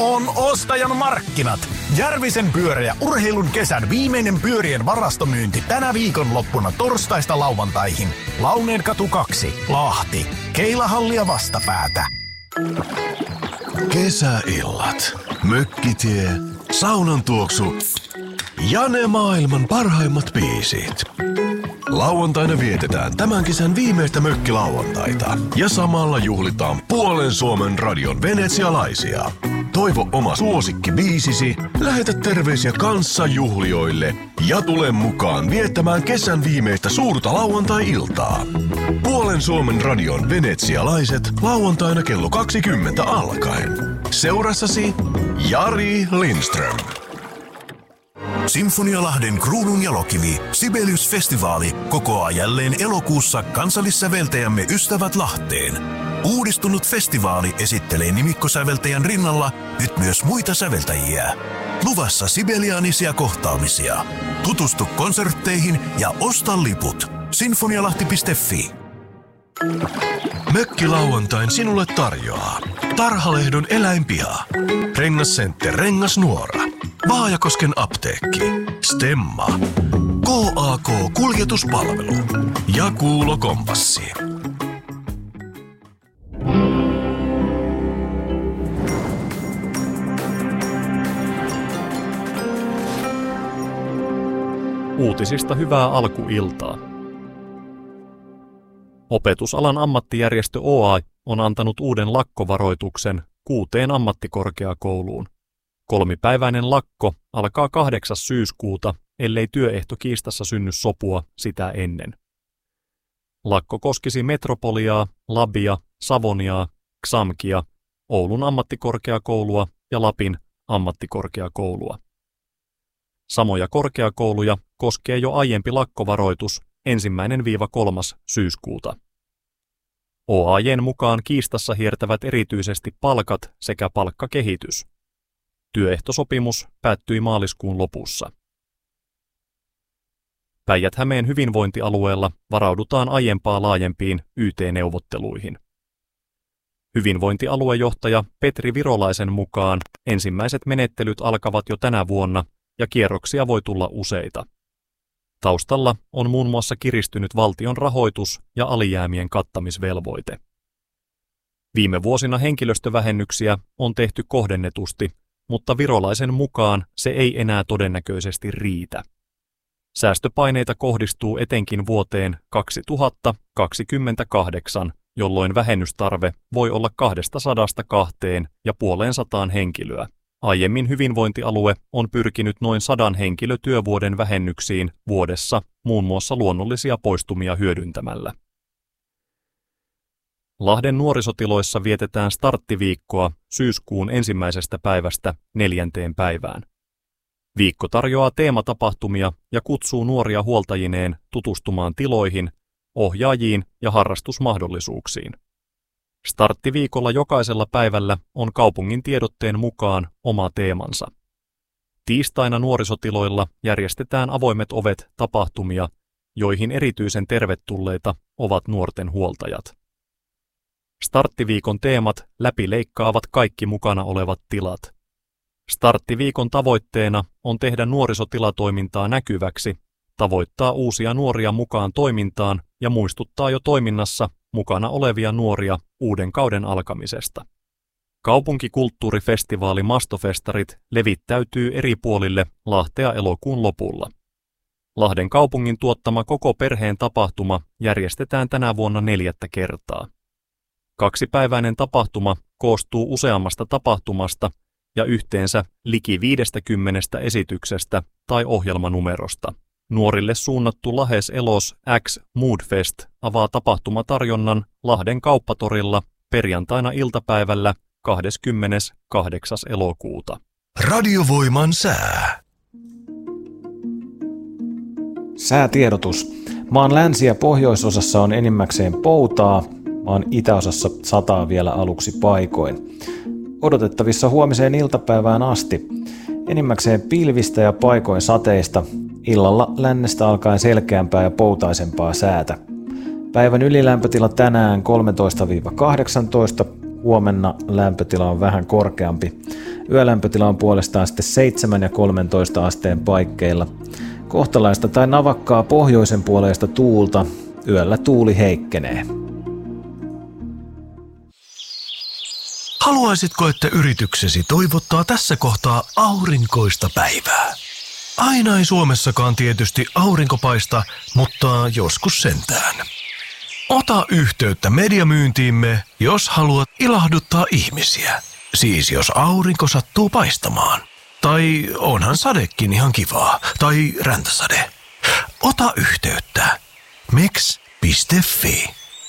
on ostajan markkinat. Järvisen pyörä ja urheilun kesän viimeinen pyörien varastomyynti tänä viikonloppuna torstaista lauantaihin. Launeenkatu 2, Lahti. Keilahallia vastapäätä. Kesäillat, mökkitie, saunan tuoksu ja ne maailman parhaimmat biisit. Lauantaina vietetään tämän kesän viimeistä mökkilauantaita ja samalla juhlitaan puolen Suomen radion venetsialaisia. Toivo oma suosikkibiisisi, lähetä terveisiä kanssajuhlijoille ja tule mukaan viettämään kesän viimeistä suurta lauantai-iltaa. Puolen Suomen radion venetsialaiset lauantaina kello 20 alkaen. Seurassasi Jari Lindström. Sinfonialahden kruununjalokivi Sibelius-festivaali kokoaa jälleen elokuussa kansallissäveltäjämme Ystävät Lahteen. Uudistunut festivaali esittelee nimikkosäveltäjän rinnalla nyt myös muita säveltäjiä. Luvassa sibeliaanisia kohtaamisia. Tutustu konsertteihin ja osta liput. Sinfonialahti.fi. Mökkilauantain sinulle tarjoaa Tarhalehdon eläinpiha, Rengascenter Rengasnuora, Vaajakosken apteekki, Stemma, KAK Kuljetuspalvelu ja Kuulo Kompassi. Uutisista hyvää alkuiltaa. Opetusalan ammattijärjestö OAJ on antanut uuden lakkovaroituksen 6 ammattikorkeakouluun. 3-päiväinen lakko alkaa 8. syyskuuta, ellei työehtokiistassa synny sopua sitä ennen. Lakko koskisi Metropoliaa, Labia, Savoniaa, XAMKia, Oulun ammattikorkeakoulua ja Lapin ammattikorkeakoulua. Samoja korkeakouluja koskee jo aiempi lakkovaroitus 1.–3. syyskuuta. OAJ:n mukaan kiistassa hiertävät erityisesti palkat sekä palkkakehitys. Työehtosopimus päättyi maaliskuun lopussa. Päijät-Hämeen hyvinvointialueella varaudutaan aiempaa laajempiin YT-neuvotteluihin. Hyvinvointialuejohtaja Petri Virolaisen mukaan ensimmäiset menettelyt alkavat jo tänä vuonna ja kierroksia voi tulla useita. Taustalla on muun muassa kiristynyt valtion rahoitus ja alijäämien kattamisvelvoite. Viime vuosina henkilöstövähennyksiä on tehty kohdennetusti, mutta Virolaisen mukaan se ei enää todennäköisesti riitä. Säästöpaineita kohdistuu etenkin vuoteen 2028, jolloin vähennystarve voi olla 200–250 henkilöä. Aiemmin hyvinvointialue on pyrkinyt noin 100 henkilötyövuoden vähennyksiin vuodessa muun muassa luonnollisia poistumia hyödyntämällä. Lahden nuorisotiloissa vietetään starttiviikkoa syyskuun 1. päivästä 4. päivään. Viikko tarjoaa teematapahtumia ja kutsuu nuoria huoltajineen tutustumaan tiloihin, ohjaajiin ja harrastusmahdollisuuksiin. Starttiviikolla jokaisella päivällä on kaupungin tiedotteen mukaan oma teemansa. Tiistaina nuorisotiloilla järjestetään avoimet ovet -tapahtumia, joihin erityisen tervetulleita ovat nuorten huoltajat. Starttiviikon teemat läpileikkaavat kaikki mukana olevat tilat. Starttiviikon tavoitteena on tehdä nuorisotilatoimintaa näkyväksi, tavoittaa uusia nuoria mukaan toimintaan ja muistuttaa jo toiminnassa mukana olevia nuoria uuden kauden alkamisesta. Kaupunkikulttuurifestivaali Mastofestarit levittäytyy eri puolille Lahtea elokuun lopulla. Lahden kaupungin tuottama koko perheen tapahtuma järjestetään tänä vuonna 4. kertaa. 2-päiväinen tapahtuma koostuu useammasta tapahtumasta ja yhteensä liki 50 esityksestä tai ohjelmanumerosta. Nuorille suunnattu Lahes Elos X Moodfest avaa tapahtumatarjonnan Lahden kauppatorilla perjantaina iltapäivällä 28. elokuuta. Radiovoiman sää. Säätiedotus. Maan länsi- ja pohjoisosassa on enimmäkseen poutaa, maan itäosassa sataa vielä aluksi paikoin. Odotettavissa huomiseen iltapäivään asti. Enimmäkseen pilvistä ja paikoin sateista, illalla lännestä alkaen selkeämpää ja poutaisempaa säätä. Päivän ylilämpötila tänään 13–18, Huomenna lämpötila on vähän korkeampi. Yölämpötila on puolestaan sitten 7 ja 13 asteen paikkeilla. Kohtalaista tai navakkaa pohjoisen puoleista tuulta. Yöllä tuuli heikkenee. Haluaisitko, että yrityksesi toivottaa tässä kohtaa aurinkoista päivää? Aina ei Suomessakaan tietysti aurinko paista, mutta joskus sentään. Ota yhteyttä mediamyyntiimme, jos haluat ilahduttaa ihmisiä. Siis jos aurinko sattuu paistamaan. Tai onhan sadekin ihan kivaa. Tai räntäsade. Ota yhteyttä. Meks.fi